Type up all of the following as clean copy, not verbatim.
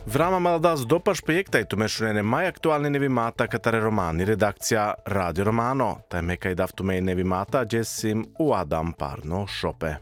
Vrama malda z dopaš projekta tu mešune mai aktualni nevimata katare romani redakcija Radio Romano. Taj mekaj davtu mej nevimata jessim u Adam Parno Shope.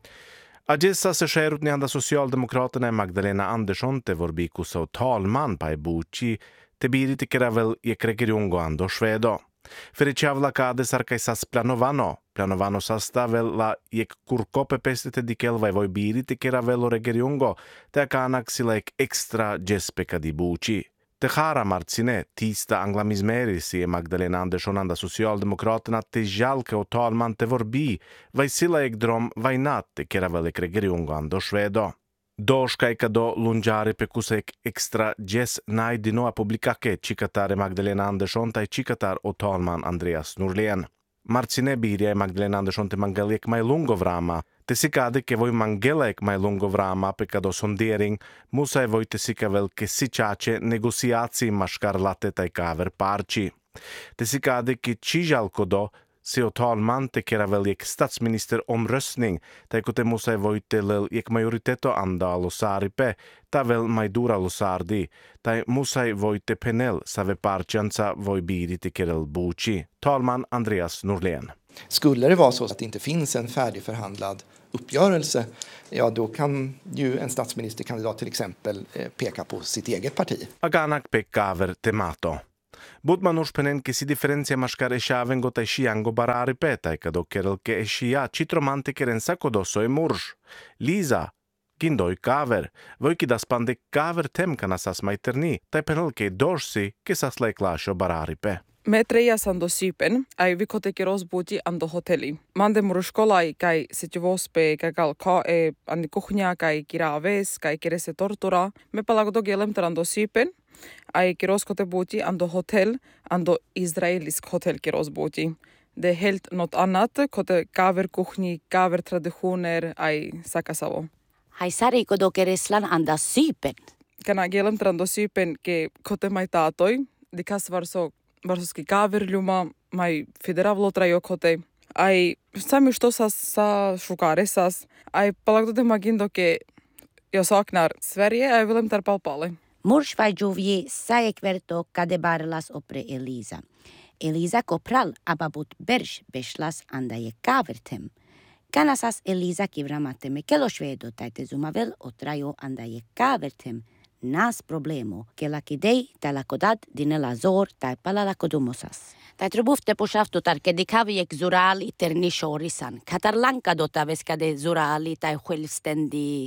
A jessa se skärut anda Socialdemokraterna Magdalena Andersson te vorbiku så talman pa buci te biritikera vel jek regiongo ando Švedo. Fericavla kade sarkaisas Planovano sasta vella jek kurkope pestete dikelva voi biritikera velo regiongo te kanaksilaik extra jespeka di buci. Te hara marcine tista anglamismerisi e Magdalena Andersson anda Socialdemokraterna te jalke och talman te vorbi vai sila drom vai natte kera velek regiongo ando Švedo. Doškajka do lunjari pekusek extra jes najdino a publikake cikatare Magdalena Andersson tai cikatar och talman Andreas Norlén. Marcine birja Magdalena Andersson te mangelek mai lungovrama. Te sikade ke voi mangelek mai lungovrama peka do sondering musa voi te sikavel ke sičače negociacji maškarlate tai kaver parči. Te sikade ke čižalko do se talman te kera vel jek statsministeromröstning tai kote musa voi te lel jek majoriteto anda losaripe ta vel mai dura losardi tai musa voi te penel save parchansa voi biri te kerel buci. Talman Andreas Norlén. Skulle det vara så att det inte finns en färdigförhandlad uppgörelse, ja då kan ju en statsministerkandidat till exempel peka på sitt eget parti. Aganak pekaver temato. Budmanuš penen ke si diferencia maškar ešavengo taj šijango barari petaj kado kerel ke ešija citromante keren sakodo so e murš. Liza, gindoj kaver, vojki da spande kaver tem kanasas maiterni, taj penel ke dorsi ke sas laiklašo barari pe. Me trejas ando sypen, ai vikotekin rozbuti ando hoteli. Mande muruskolai kai setjuvospe kai kalka andi kuhnja kai kiraves kai kirese tortura. Me palagodo gelemtar ando sypen, ai kiroskote buti ando hotel, ando israelisk hotel kirosbuti. Det är helt något annat, kote kaver kuhni, kaver traditioner, ai sakasavo. Hai sari kodo kereslan anda sypen. Kana gelemtar ando sypen ke kote mai tatoi, dikas varsoski kaverljuma, mai federavlotra jokote. Ai sami što sa šukaresas, ai palagdode magindo ke jag saknar Sverige, ai vilemtar palpale. Murs vai juvie saekverto kadebarlas opre Elisa. Elisa kopral ababut berš bešlas anda je kavertem. Kanasas Elisa kivramate me kelo švedo tajte zumavel otrajo anda je kavertem. Nas problemo, ke la kidei ta la kodad dinela zor ta pala la kodumosas. Ta trubufte pushaftu tar ke dikavjek zurali terni shorisan. Katarlanka do ta veskade zurali ta självständig.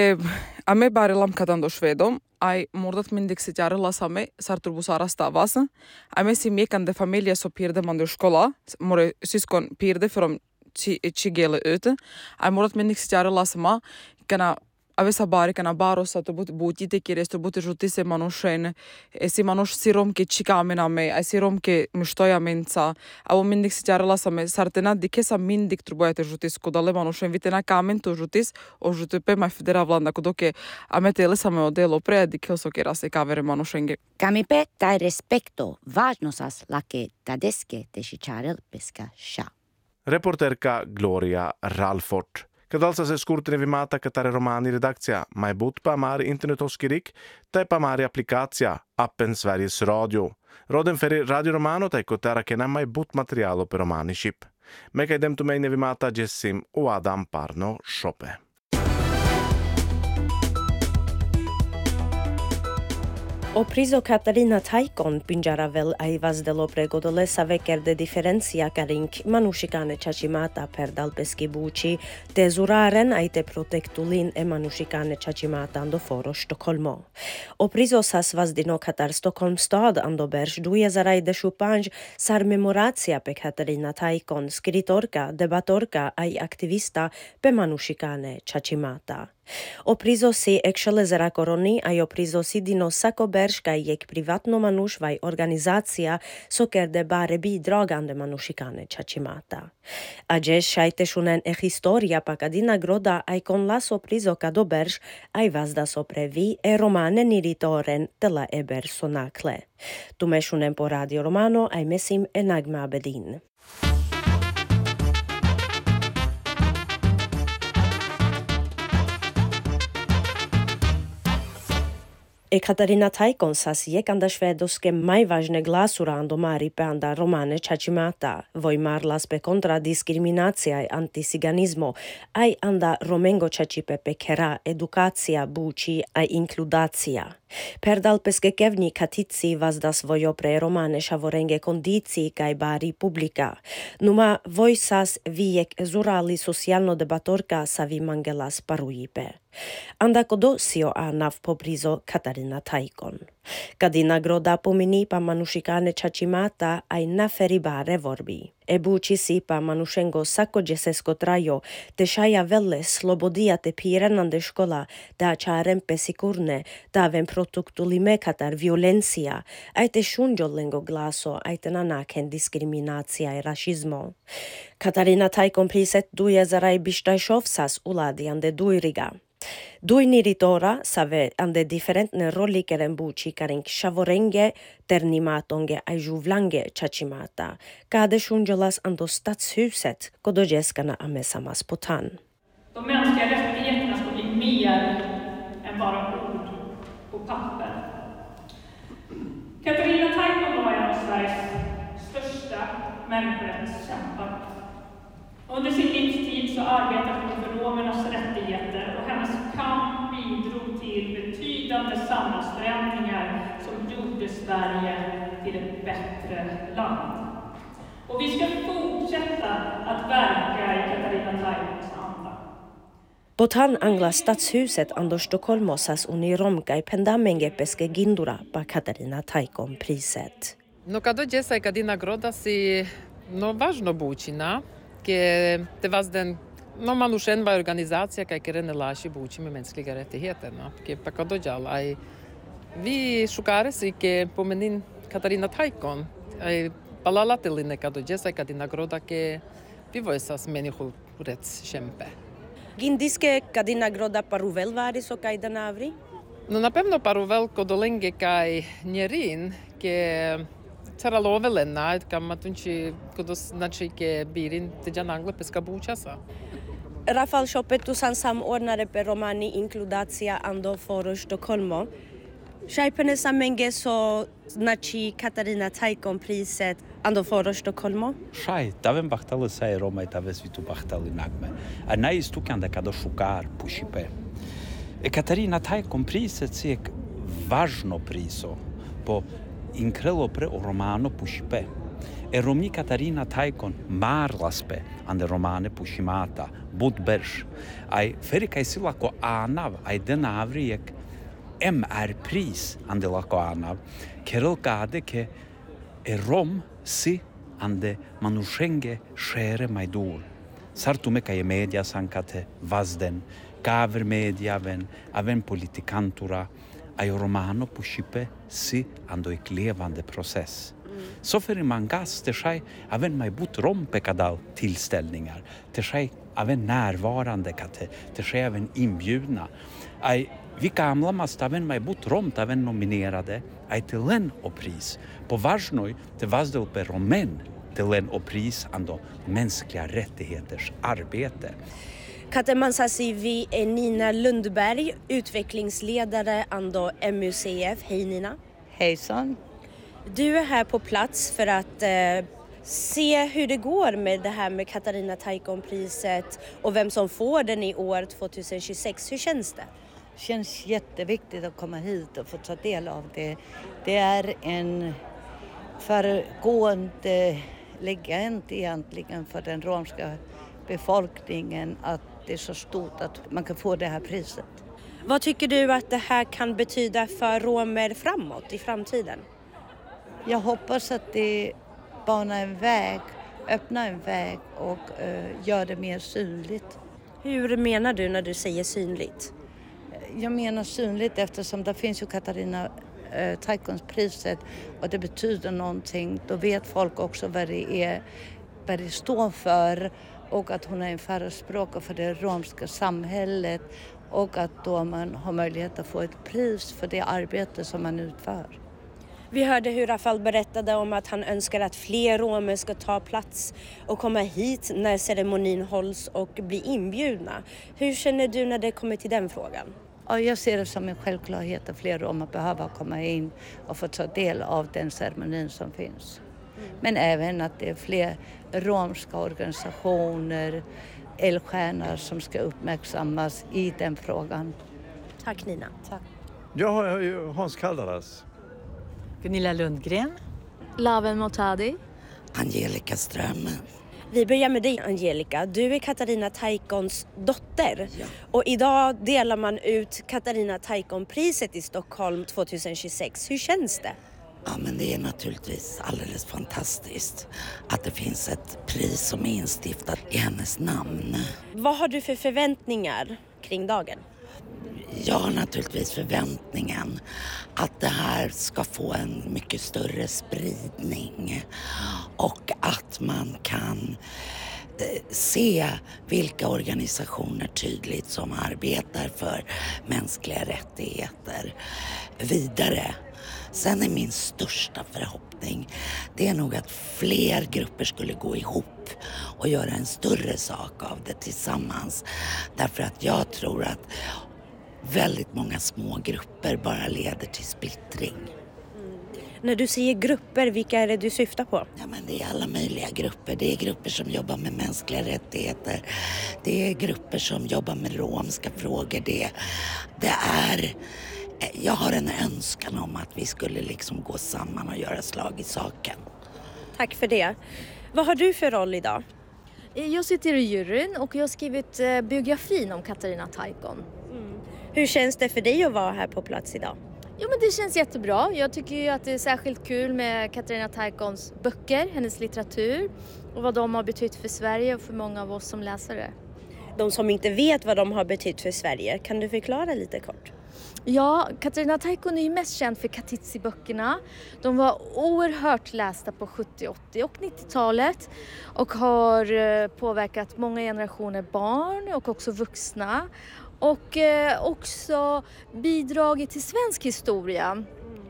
Ame barelam kadando švedom, ai mordat mindig se tjarela same sar turbusara stavas. Ame si mekande familie so pirde mande škola, more syskon pirde from Chigele ut. Ai mordat mindig se tjarela sama kana avesa bari kana barosa to buti te kires to buti žuti se manušen si manuš siromke čikaminame ai siromke mštoja menca avo mindik se tjarala same sartena dike sa mindik trubojate žutis kodale manušen vitena kamen to žutis o žutepe mai federavlanda kodoke ametele same odelo pre dike osokera se kavere manušenge Kamipe tai respekto važnosas lake tadeske te šičarel peska ša. Reporterka Gloria Ralfort. Kadalsa se skurtene vimata katare romani redakcija, mai but pa mari internetoskirik, tai pa mari aplikacija, appen Sveriges Radio. Roden feri Radio Romano tai kotara kena mai but materialo per romani ship. Meka idem tu meine vimata jessim u Adam Parno Shope. Oprizo Katarina Taikon pinjaravel aivas de lo pregodole saveker de diferencia karink manushikane chachimata per dalpeski buci te zuraren aite protektulin e manushikane chachimata ando foro Stockholmo. Oprizo sasvas dino Katar Stockholm stad ando berš duje zarajde šupanj sar memoracija pe Katarina Taikon, skritorka, debatorka ai aktivista pe manushikane chachimata. Oprizo si ekšelezera koroni a oprizo si dino sako berška jek privatno manuš vaj organizacija sokerde bare bidragande manušikane čačimata. A džeš šajte šunen historia pakadina groda aj kon las oprizo kado berš aj vazda soprevi romane niritoren tela eber sonakle. Tume šunen po Radio Romano aj mesim Nagma Abedin. Katarina Taikon sasiek anda švédoske majvažne glasura ando maripe anda romane čačimata, voj marlas pe kontra diskriminacija i antisiganizmo, aj anda romengo čačipe pe kera edukacija buči aj inkludacija. Perdal peske kevni katitsi vazdas vojo pre romane šavorenge kondici kaj bari publika. Numa vojsas vijek zurali socialno debatorka savi mangelas parujipe. Anda kodosio a nav poprizo Katarina Taikon. Kadina groda pomini pa manushikane čačimata aj naferibare vorbi. Buči si pa manushengo sako džesesko trajo, te šaja vele slobodia te pirenande škola, da čaren pesikurne, da ven produktulime katar violencia, aj te šunjolengo glaso, aj te nanaken diskriminacija i rasizmo. Katarina Taikon priset duje zaraj bištajšovsas uladi ande dujriga. Duiniritora save ande differentne rollikeren buci karen shavorenge ternimatonge aj juvlange chachimata. Kade shunjolas ando stadshuset kodojeskana amesamas potan. De mänskliga rättigheterna ska bli mer än bara ord på papper. Katarina Taikon var en av Sveriges största människorättskämpar. Under sin livstid så arbetade hon för romernas rättigheter och hennes kamp bidrog till betydande samhällsförändringar som gjorde Sverige till ett bättre land. Och vi ska fortsätta att verka i Katarina Taikons anda. Potan angla stadshuset ando Stockholmosas uniromkai pendamenge peske gindura pa Katarina Taikon priset. No kada džesa kad nagroda si no važno bučina, ke te vazden no manushenva organizacija kaj kerene laši buči med mänskliga rättigheterna. Ke pa kada djal aj vi šukare si ke pomenin Katarina Taikon aj palalateline kada džesa kad nagroda ke vi vojsas människorättskämpe. Gindiske kad nagroda paruvel varis o kaj danavri? No napevno paruvel kodolenge kaj njerin ke Cara lovelena, kammatunci kodos znači ke birin tejan angle peska bučasa. Rafal Shopetusan samordnare per romani inkludacija ando foro Stockholmo. Šajpene samenge so znači Katarina Taikon priset ando foro Stockholmo. Šaj, tavem bahtali sai Roma i tave svitu bahtali nagme. A najistukjanda kada šukar pušipe. Katarina Taikon priset sijek važno priso po inkrelo pre o romano pušipe. Romni Katarina Taikon marlaspe ande romane pušimata, budberš. Aj ferikaj si lako anav, aj denavrijek MR-pris ande lako anav. Kerel gade ke rom si ande manushenge shere majdur. Sartume kaj media sankate vazden, gaver mediaven, aven politikantura, aj romano pušipe si ando ik levande process. Så för man gas det sker även med bot rompekadal tillställningar. Det sker även närvarande kate. Det sker även inbjudna. Aj vi gamla måste även med bot romt även nominerade aj till en och pris. På varsnoj det vazdel per romen till en och pris ando mänskliga rättigheters arbete. Katemansasi vi är Nina Lundberg, utvecklingsledare ando MUCF. Hej Nina. Hejsan. Du är här på plats för att se hur det går med det här med Katarina Taikon-priset och vem som får den i år 2026. Hur känns det? Det känns jätteviktigt att komma hit och få ta del av det. Det är en föregående legend egentligen för den romska befolkningen att det är så stort att man kan få det här priset. Vad tycker du att det här kan betyda för romer framåt i framtiden? Jag hoppas att det banar en väg, öppnar en väg och gör det mer synligt. Hur menar du när du säger synligt? Jag menar synligt eftersom det finns ju Katarina Taikons priset och det betyder någonting. Då vet folk också vad det står för och att hon är en förespråkare för det romska samhället och att då man har möjlighet att få ett pris för det arbete som man utför. Vi hörde hur Rafal berättade om att han önskar att fler romer ska ta plats och komma hit när ceremonin hålls och bli inbjudna. Hur känner du när det kommer till den frågan? Och jag ser det som en självklarhet att fler romer behöver komma in och få ta del av den ceremonin som finns. Men även att det är fler romska organisationer, eldsjärnor som ska uppmärksammas i den frågan. Tack Nina. Tack. Jag är Hans Kaldaras. Gunilla Lundgren. Laven Motadi. Angelica Ström. Vi börjar med dig Angelica. Du är Katarina Taikons dotter. Ja. Och idag delar man ut Katarina Taikon-priset i Stockholm 2026. Hur känns det? Ja, men det är naturligtvis alldeles fantastiskt att det finns ett pris som är instiftat i hennes namn. Vad har du för förväntningar kring dagen? Jag har naturligtvis förväntningen att det här ska få en mycket större spridning och att man kan se vilka organisationer tydligt som arbetar för mänskliga rättigheter vidare. Sen är min största förhoppning, det är nog att fler grupper skulle gå ihop och göra en större sak av det tillsammans. Därför att jag tror att väldigt många små grupper bara leder till splittring. När du säger grupper, vilka är det du syftar på? Ja, men det är alla möjliga grupper. Det är grupper som jobbar med mänskliga rättigheter. Det är grupper som jobbar med romska frågor. Jag har en önskan om att vi skulle liksom gå samman och göra slag i saken. Tack för det. Vad har du för roll idag? Jag sitter i juryn och jag har skrivit biografin om Katarina Taikon. Hur känns det för dig att vara här på plats idag? Jo, men det känns jättebra. Jag tycker ju att det är särskilt kul med Katarina Taikons böcker, hennes litteratur och vad de har betytt för Sverige och för många av oss som läsare. De som inte vet vad de har betytt för Sverige, kan du förklara lite kort? Ja, Katarina Taikon är ju mest känd för Katitzi-böckerna. De var oerhört lästa på 70-, 80- och 90-talet och har påverkat många generationer barn och också vuxna. Och också bidragit till svensk historia.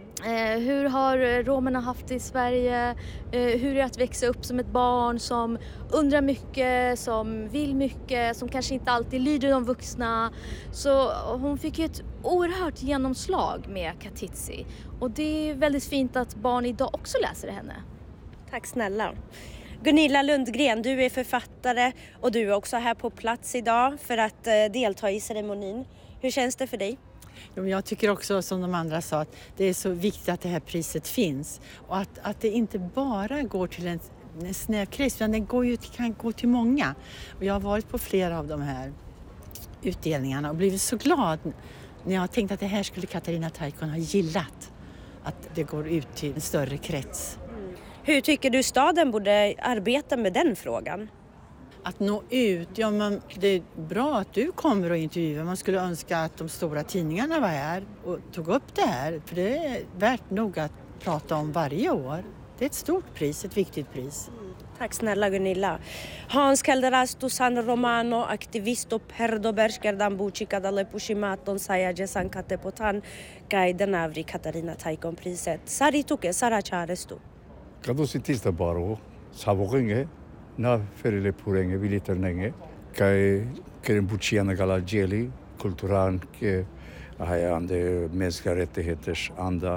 Hur har romerna haft det i Sverige? Hur är det att växa upp som ett barn som undrar mycket, som vill mycket, som kanske inte alltid lyder de vuxna. Så hon fick ju ett oerhört genomslag med Katitzi. Och det är väldigt fint att barn idag också läser henne. Tack snälla. Gunilla Lundgren, du är författare och du är också här på plats idag för att delta i ceremonin. Hur känns det för dig? Jag tycker också som de andra sa att det är så viktigt att det här priset finns. Och att det inte bara går till en snäv krets, utan det kan gå till många. Och jag har varit på flera av de här utdelningarna och blivit så glad när jag har tänkt att det här skulle Katarina Taikon ha gillat. Att det går ut till en större krets. Hur tycker du staden borde arbeta med den frågan? Att nå ut, ja men det är bra att du kommer och intervjuar. Man skulle önska att de stora tidningarna var här och tog upp det här. För det är värt nog att prata om varje år. Det är ett stort pris, ett viktigt pris. Tack snälla Gunilla. Hans Kaldaras Dusan Romano, aktivisto perdoberskerdam buchikadale pushimaton sayaje sankate potan guiden avri Katarina Taikon-priset. Sarituke saracharestu. Kado sitista baro, savogenge, na ferile purenge viliternenge, kai keren buchiana galageli, kulturan ke ande mänskliga rättigheters anda.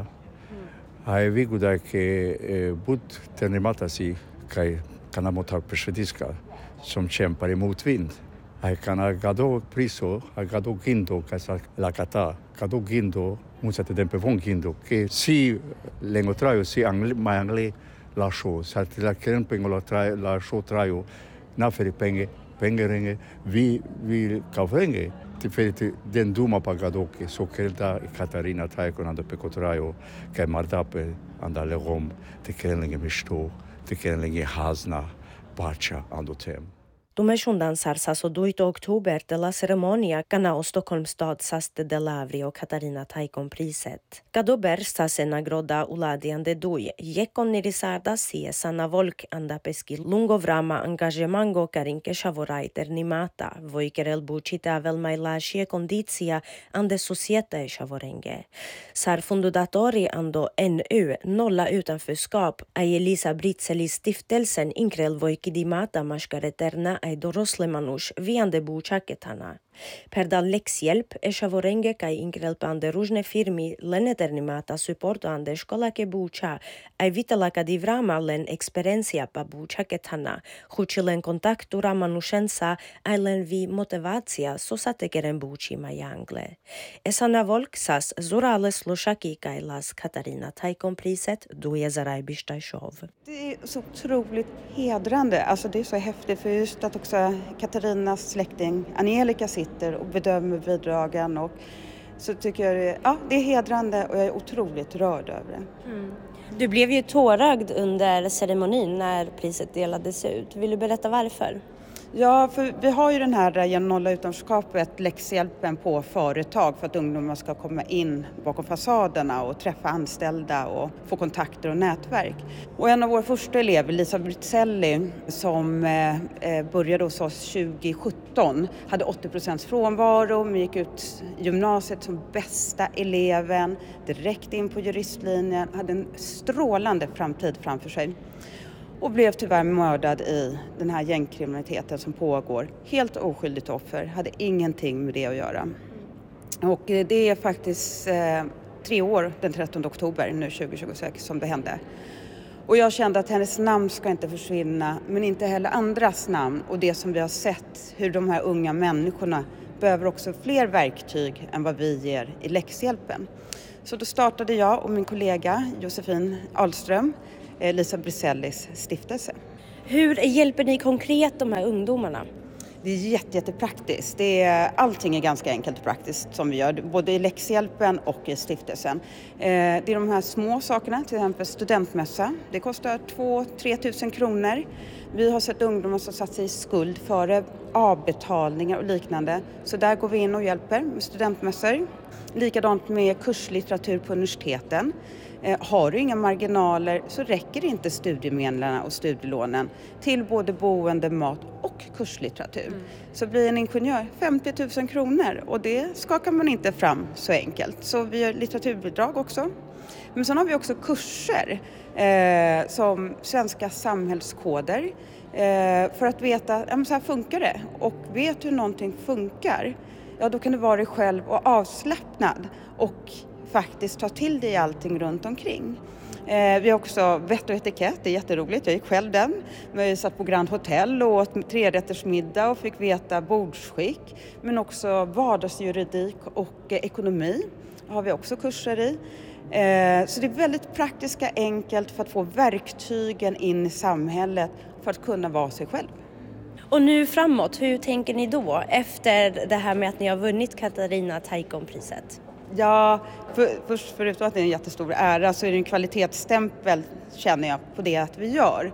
Hai viguda ke but ternematasi kai kanamotar persvediska som kämpar i motvind. Hai kana gado priso, hai gado gindo kasa lakata, gado gindo musate dempe von gindo ke si lengotraio si angle la show, sat la keren pengola la show traio na feri pengerenge vi kavrenge ti feri den duma pagadoke so kelda Katarina Taikon ando pekotraio ke mardape andale rom te kerenlinge misto te kerenlinge hazna bacha ando tem. Domeshundan sarsaso 2 oktober della ceremonia ganao Stockholms stad saste Delavri och Katarina Taikon-priset. Gadober sase nagroda uladiande dui, jekon nirisarda sie sana volk andapeski lungovrama engagemango karinke shavoraiter nimata, voikerel bucita velmailasie konditia ande societe shavorenge. Sarfundudatori ando NU, nolla utanförskap, ai Elisa Britzelis stiftelsen inkrel voikidimata maskareterna ai dorosle manush viande buchaketana. Perdal lekshjelp e shavorenge kaj inkrelpande ružne firmi len eternimata supporto ande shkolla ke bucha, ai vitala ka divrama len experiencija pa bucha ke tana, huči len kontaktura manushensa, ai len vi motivacija sosate keren buchi ma jangle. Esana volksas zurale slušaki kaj las Katarina Taikon-priset 2026. Det är så otroligt hedrande. Alltså det är så häftigt för just att också Katarinas släkting Angelica sitter och bedömer bidragen. Och så tycker jag det är hedrande och jag är otroligt rörd över det. Mm. Du blev ju tårögd under ceremonin när priset delades ut. Vill du berätta varför? Ja, för vi har ju den här genom nolla utanförskapet läxhjälpen på företag för att ungdomar ska komma in bakom fasaderna och träffa anställda och få kontakter och nätverk. Och en av våra första elever, Lisa Brizelli, som började hos oss 2017, hade 80% frånvaro, men gick ut gymnasiet som bästa eleven, direkt in på juristlinjen, hade en strålande framtid framför sig. Och blev tyvärr mördad i den här gängkriminaliteten som pågår. Helt oskyldigt offer, hade ingenting med det att göra. Och det är faktiskt 3 år den 13 oktober nu 2026 som det hände. Och jag kände att hennes namn ska inte försvinna, men inte heller andras namn. Och det som vi har sett, hur de här unga människorna behöver också fler verktyg än vad vi ger i läxhjälpen. Så då startade jag och min kollega Josefin Ahlström Lisa Brizellis stiftelse. Hur hjälper ni konkret de här ungdomarna? Det är jättepraktiskt. Allting är ganska enkelt och praktiskt som vi gör, både i läxhjälpen och i stiftelsen. Det är de här små sakerna, till exempel studentmässa. Det kostar 2-3 000 kronor. Vi har sett ungdomar som satt sig i skuld före avbetalningar och liknande. Så där går vi in och hjälper med studentmässor. Likadant med kurslitteratur på universiteten. Har du inga marginaler så räcker inte studiemedlen och studielånen till både boende, mat och kurslitteratur. Så blir en ingenjör 50 000 kronor och det skakar man inte fram så enkelt. Så vi har litteraturbidrag också. Men sen har vi också kurser som svenska samhällskoder för att veta, så här funkar det. Och vet hur någonting funkar, då kan du vara dig själv och avslappnad och faktiskt ta till dig allting runt omkring. Vi har också vett och etikett, det är jätteroligt. Jag gick själv den. Vi satt på Grand Hotel och åt 3-rättersmiddag och fick veta bordsskick. Men också vardagsjuridik och ekonomi har vi också kurser i. Så det är väldigt praktiska, enkelt för att få verktygen in i samhället för att kunna vara sig själv. Och nu framåt, hur tänker ni då efter det här med att ni har vunnit Katarina Taikon-priset? Ja, förutom att det är en jättestor ära så är det en kvalitetsstämpel, känner jag, på det att vi gör.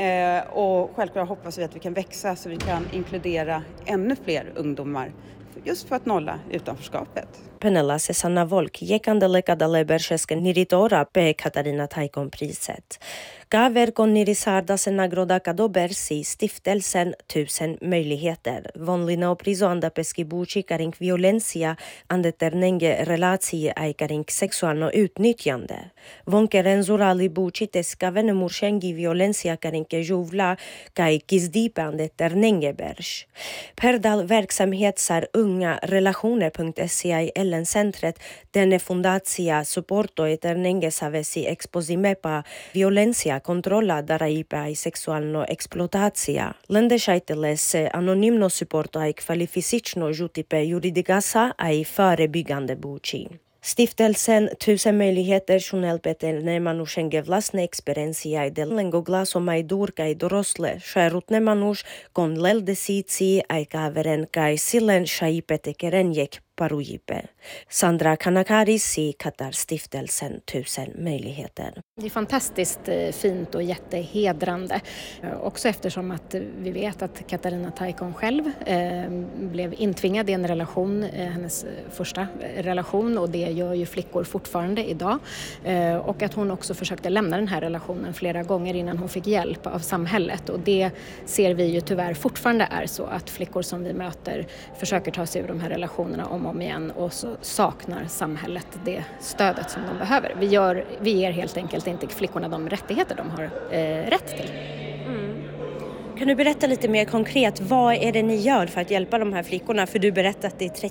Och självklart hoppas vi att vi kan växa så vi kan inkludera ännu fler ungdomar just för att nolla utanförskapet. Penela Sesanna Volk, jekandele kadale beršeske niritora pe Katarina Taikon-priset. Gaverkon nirisarda se nagroda kado bersi stiftelsen 1000 möjligheter. Vonlina o prizo anda peski buči karink violencia ande ternenge relacije ai karink seksualno utnyttjande. Vonke renzurali buči teska venemuršengi violencia karinke juvla kai kizdipe ande ternenge berš. Perdal verksamhetsar unga relationer.se Ellen-centret, denne fundacija supporto i ternenge savesi exposimepa violencia kontrolla daraipa ai seksualno eksploatacija. Lendešajteles anonimno supporto ai kvalificično jutipe juridikasa ai förebyggande buči. Stiftelsen 1000 möjligheter journalpeten nemanušenge vlastne experiencija i delengo glaso majdurka i dorosle, šerutne manuš kon leldesici ai kaveren kai sillen shaipete kerenjek parujipe. Sandra Kanakaris i Katar stiftelsen 1000 möjligheter. Det är fantastiskt fint och jättehedrande. Också eftersom att vi vet att Katarina Taikon själv blev intvingad i en relation, hennes första relation, och det gör ju flickor fortfarande idag. Och att hon också försökte lämna den här relationen flera gånger innan hon fick hjälp av samhället. Och det ser vi ju tyvärr fortfarande är så att flickor som vi möter försöker ta sig ur de här relationerna om och om igen och så saknar samhället det stödet som de behöver. Vi ger helt enkelt inte flickorna de rättigheter de har rätt till. Kan du berätta lite mer konkret, vad är det ni gör för att hjälpa de här flickorna? För du berättade att det är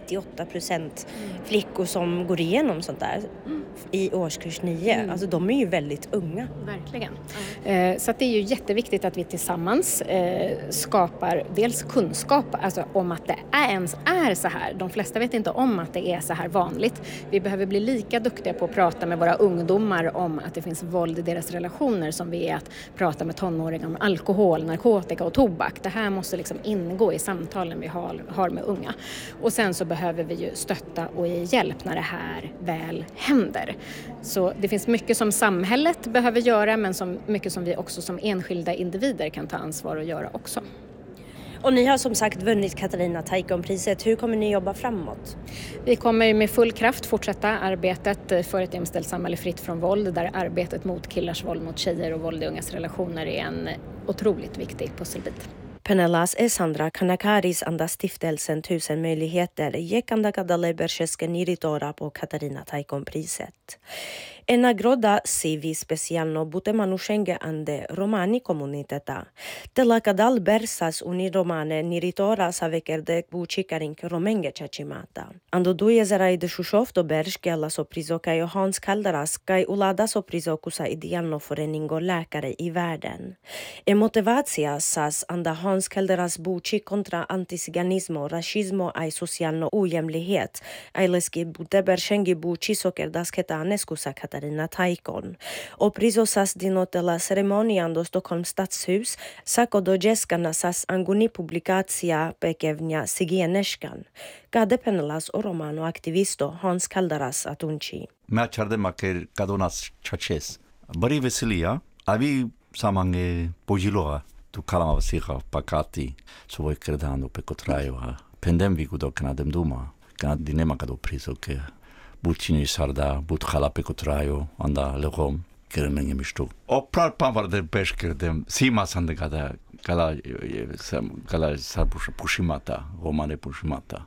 38% flickor som går igenom sånt där i årskurs 9. Alltså de är ju väldigt unga. Verkligen. Så att det är ju jätteviktigt att vi tillsammans skapar dels kunskap alltså om att det ens är så här. De flesta vet inte om att det är så här vanligt. Vi behöver bli lika duktiga på att prata med våra ungdomar om att det finns våld i deras relationer som vi är att prata med tonåringar om alkohol, narkotika och tobak. Det här måste liksom ingå i samtalen vi har med unga. Och sen så behöver vi ju stötta och ge hjälp när det här väl händer. Så det finns mycket som samhället behöver göra men mycket som vi också som enskilda individer kan ta ansvar och göra också. Och ni har som sagt vunnit Katarina Taikon-priset. Hur kommer ni jobba framåt? Vi kommer med full kraft fortsätta arbetet för ett jämställt samhälle fritt från våld där arbetet mot killars våld mot tjejer och våld i ungas relationer är en otroligt viktig pusselbit. Penellas är Sandra Kanakaris anda stiftelsen 1000 möjligheter jekanda kadale bersheske niritora på Katarina Taikon-priset. En nagroda sivi specialno bute manushenge ande romani komuniteta. Tela kadal bersas uni romane niritora savekerde buchikarin romenge chachimata. Ando duje zeraide Shushov do bershke alla soprizo kai Hans Kaldaras kai ulada soprizo kusa idealno föreningo läkare i världen. E motivatia sas anda Hans Kaldaras buchi kontra antisiganismo, rasismo ai socialno ojämlikhet. Aileski bute bershengi buchi sokerdas ketanes kusa Katarina Taikon. Och prizosas dinotela ceremonian do Stockholms stadshus sako do djeskana sas anguni publikatia pekevnia sigieneskan. Kade Penelas o romano aktivisto Hans Kaldaras atunci. Mä charde maker kadonas chaches. Bari veselia, avi samange pojiloa tu kalama siga pakati. So voi credano pe cotraio. Pendem vigudo canadem duma. Canad dinema cado priso che Bucini sarda, but halape cotraio, anda legom, keremenge mistu. O prar pavar de peskerdem, sima sande kala pushimata, romane pushimata.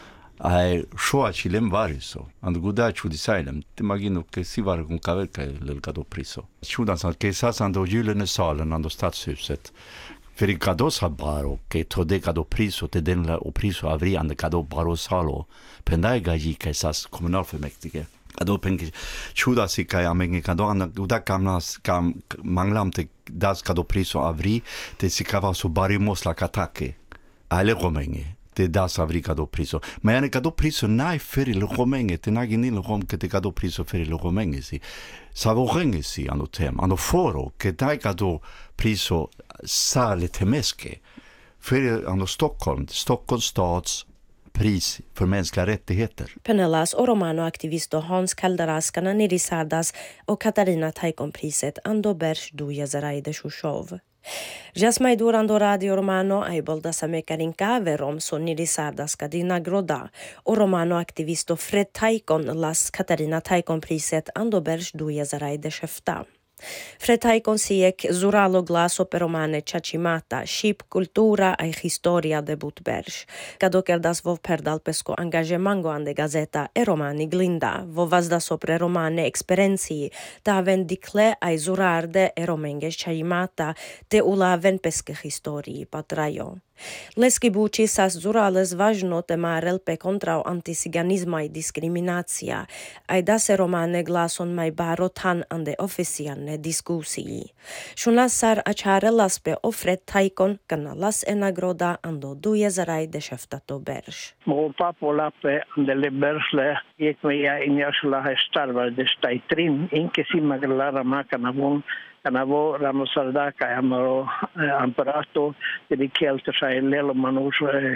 Ai shoa chilem variso, and guda chudisailem, te imagino che si var con caverca del cado priso. Chudan che sasando gyllene salen ando stadshuset. För cado sabaro che tode cado priso te den la o priso avri ande cado baro salo pendai gaji che sas kommunalfullmäktige cado penki chuda si kai amenge cado anda uda kamnas kam manglam te das cado priso avri te si cava su barimos la katake ale romenge te das avri cado priso ma ane cado priso nai feri le romenge te nagini le rom che te cado priso feri le romenge si savorenge si ano tem ano foro che dai cado priso sale temeske för Stockholms stads pris för mänskliga rättigheter. Penellas och romanoaktivisto Hans Kaldaras kananirisardas och Katarina Taikon-priset ando bersh duja zaraide Shushov. Jasmai durando Radio Romano ai bolda samekarin kaverom so nirisardas kadina groda och romanoaktivisto Fred Taikon las Katarina Taikon-priset ando bersh duja zaraide Shefta. Fred Taikon siek zuralo glaso per romane chachimata, ship kultura ai historia de Butberg. Kado kerdas vo perdal pesko angagemango ande gazeta e romani glinda, vo vazda sopre romane experienci, ta vendikle ai zurarde e romenge chachimata, te ula ven peske historii patrajo. Leski buči sas zurales važno temarel pe kontrao antisiganizma i diskriminacija, ai da se romane glason mai barotan ande oficialne diskusiji. Šunas sar ačarelas pe Fred Taikon kanalas e nagroda ando duje zaraj dešeftato berš. Mo papo lape ande le bersle jek me ja injasla he starvar de staitrin inke simaglara makanavon kanavo ramosardaka amaro amparato de kelter sai lelo manus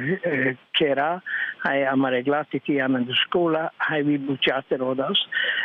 kera hai amareglati ti amen de skola hai vi buchate rodas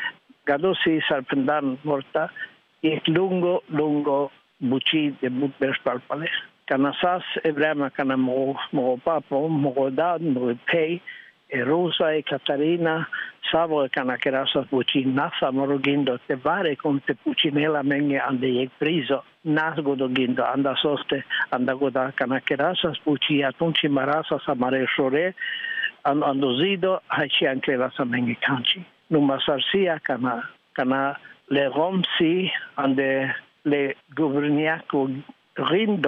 gadosi sarpendan morta ek lungo buchi de butbers palpale kanasas ebrama kanamo mo papo mo dad mo pay Rosa e Katarina savo canacherasa buci nasa morogindo te vare con te pucinela menge ande ek priso nasgo dogindo anda soste anda goda canacherasa buci atunci marasa samare shore ando zido hachi anche la menge kanchi numa sarsia kana le romsi ande le governiaco rindo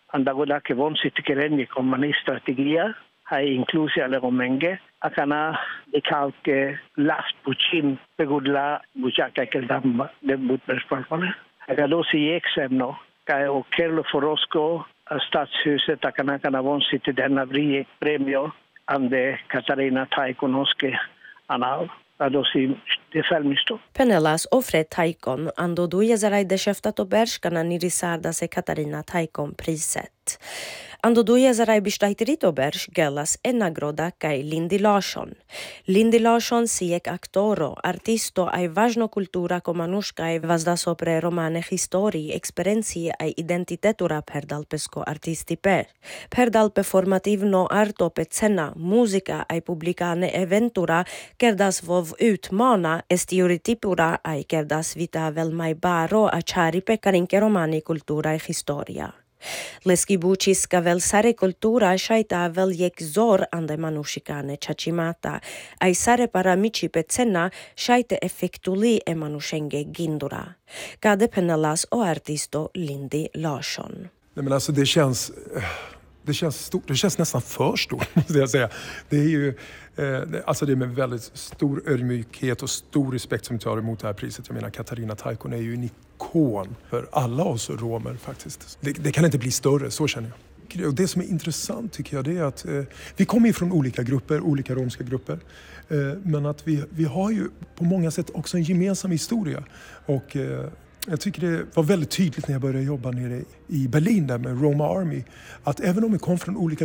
andagoda ke von sitikerenni komani strategia hai inclusi alle romenge akana dekalke last puchin pegudla buchaka keldam debut perspalpone agado si exemno kai o kerlo forosco stadshuset akana von sitte denna bri premio ande Katarina Taikonoske anal adosi defalmisto. Penelas ofre Taikon ando dujezarai desheftat obershkana nirisarda se Katarina Taikon priset. Ando dujezarai bishtaitirit obersh gelas en nagroda kai Lindy Larsson. Lindy Larsson siek aktoro, artisto ai važno kultura komanushka ai vazda sopre romane histori, experienci ai identitetura perdalpesko artistipe. Perdalpe formativno arto pe cena, muzika ai publikane eventura kerdas vov utmana estereotypura ai kerdas vita vel mai baro a charipe karinke romani kultura e historia. Leski buciska vel sare kultura shaita vel jek zor ande manushikane chachimata, ai sare paramici pe cena shaite effektuli e manushenge gindura. Kade Penelas och artisto Lindy Larsson. Nej, men alltså det känns stort, det känns nästan för stort måste jag säga. Det är ju alltså det är med väldigt stor ödmjukhet och stor respekt som vi tar emot det här priset. Jag menar Katarina Taikon är ju en ikon för alla oss romer faktiskt. Det kan inte bli större, så känner jag. Och det som är intressant tycker jag det är att vi kommer ju från olika grupper, olika romska grupper. Men att vi har ju på många sätt också en gemensam historia. Och jag tycker det var väldigt tydligt när jag började jobba nere i Berlin där med Roma Army. Att även om vi kom från olika